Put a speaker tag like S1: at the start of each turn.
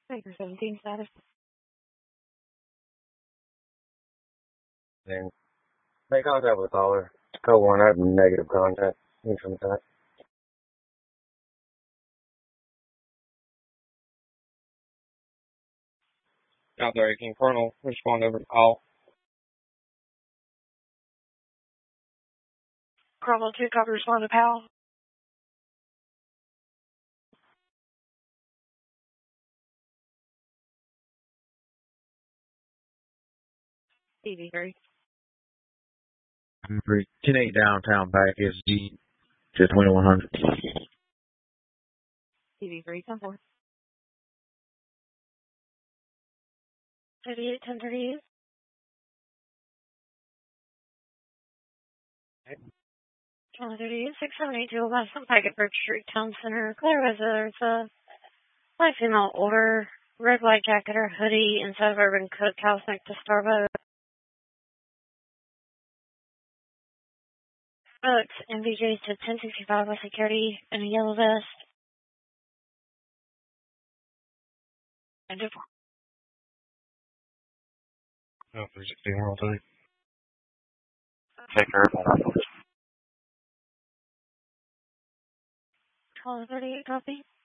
S1: Baker 17 status.
S2: Then make contact with the caller. Code 1, I have negative contact. From that.
S3: Out there, King Colonel, respond over to call.
S1: Cromwell 2, copy, respond to PAL. TV3.
S4: 10-8 downtown back SG to 2100.
S1: TV3, 10-4. 38, 1038. 38, 6782, West Packet Bridge Street, Town Center. Clear visitors, light female, older, red white jacket or hoodie inside of urban coat, house next to Starbucks. MVJs to 1065 with security in a yellow vest. And just
S3: Oh, 316 World 2.
S2: Check her.
S1: 1238, copy.